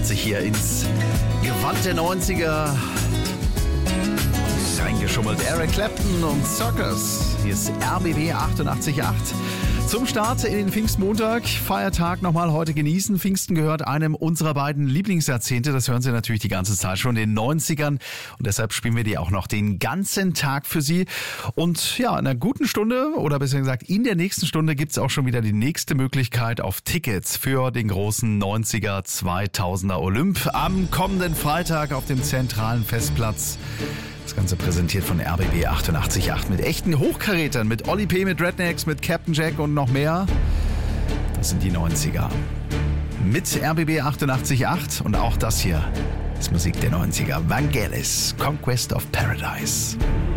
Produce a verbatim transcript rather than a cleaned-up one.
achtundachtzig hier ins Gewand der neunziger. Reingeschummelt Eric Clapton und Circus. Hier ist R B B achtundachtzig Komma acht. Zum Start in den Pfingstmontag, Feiertag nochmal heute genießen. Pfingsten gehört einem unserer beiden Lieblingsjahrzehnte. Das hören Sie natürlich die ganze Zeit schon, den neunzigern. Und deshalb spielen wir die auch noch den ganzen Tag für Sie. Und ja, in einer guten Stunde oder besser gesagt in der nächsten Stunde gibt's auch schon wieder die nächste Möglichkeit auf Tickets für den großen neunziger zweitausender Olymp am kommenden Freitag auf dem zentralen Festplatz. Das Ganze präsentiert von R B B achtundachtzig Komma acht mit echten Hochkarätern, mit Oli P., mit Rednecks, mit Captain Jack und noch mehr. Das sind die neunziger. Mit R B B achtundachtzig Komma acht und auch das hier ist Musik der neunziger. Vangelis, Conquest of Paradise.